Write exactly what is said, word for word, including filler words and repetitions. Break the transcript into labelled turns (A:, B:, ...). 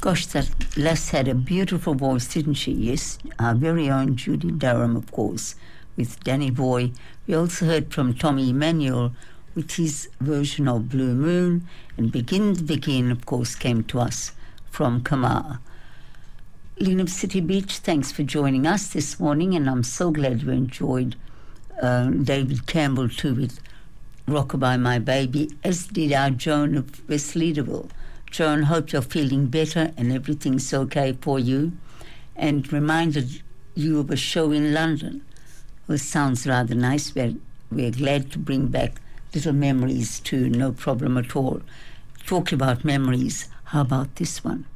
A: Gosh, that lass had a beautiful voice, didn't she? Yes, our very own Judy Durham, of course, with Danny Boy. We also heard from Tommy Emmanuel with his version of Blue Moon, and Begin to Begin, of course, came to us from Kamar. Lena City Beach, thanks for joining us this morning, and I'm so glad you enjoyed uh, David Campbell too with Rockabye My Baby, as did our Joan of West Leaderville. Joan, hope you're feeling better and everything's okay for you, and reminded you of a show in London, which sounds rather nice. We're, we're glad to bring back little memories too, no problem at all. Talk about memories, how about this one?